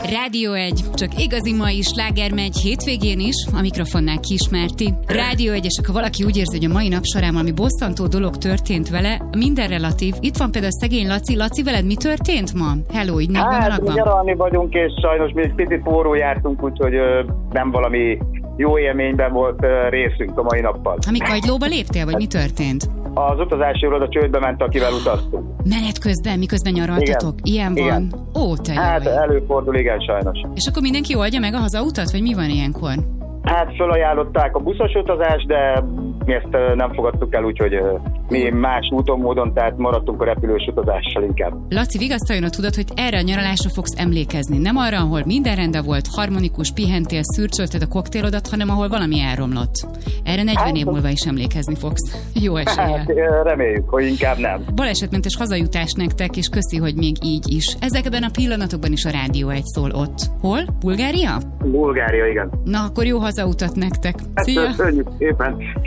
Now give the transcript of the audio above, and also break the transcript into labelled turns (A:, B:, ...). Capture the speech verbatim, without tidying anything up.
A: Rádió egy, csak igazi mai sláger megy hétvégén is, a mikrofonnál Kismárti. Rádió egy, és ha valaki úgy érzi, hogy a mai nap során valami bosszantó dolog történt vele, minden relatív. Itt van például szegény Laci. Laci, veled mi történt ma? Hello, így
B: hát, mi nyaralni vagyunk, és sajnos mi egy picit forró jártunk, úgyhogy ö, nem valami jó élményben volt ö, részünk a mai nappal.
A: Ha mi kagylóba léptél, vagy mi történt?
B: Az utazási iroda csődbe ment, akivel utaztunk.
A: Menet közben, miközben nyaraltatok?
B: Igen.
A: Ilyen van?
B: Igen.
A: Ó, te jó.
B: Hát előfordul, igen, sajnos.
A: És akkor mindenki oldja meg a hazautat, vagy mi van ilyenkor?
B: Hát felajánlották a buszos utazást, de mi ezt nem fogadtuk el, úgyhogy mi más úton, módon, tehát maradtunk a repülős utazással inkább.
A: Laci, vigasztaljon, tudod, hogy erre a nyaralásra fogsz emlékezni. Nem arra, ahol minden rendben volt, harmonikus, pihentél, szürcsölted a koktélodat, hanem ahol valami elromlott. Erre negyven hát, év múlva is emlékezni fogsz. Jó eséllyel.
B: Hát, reméljük, hogy inkább nem.
A: Balesetmentes hazajutás nektek, és köszi, hogy még így is. Ezekben a pillanatokban is a Rádió egy szól ott. Hol? Bulgária?
B: Bulgária, igen.
A: Na, akkor jó hazautat nektek. Szia!
B: Köszönjük szépen.